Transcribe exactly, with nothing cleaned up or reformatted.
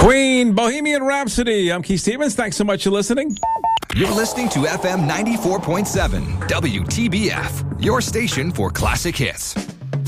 Queen, Bohemian Rhapsody. I'm Keith Stevens. Thanks so much for listening. You're listening to F M ninety-four point seven, W T B F, your station for classic hits.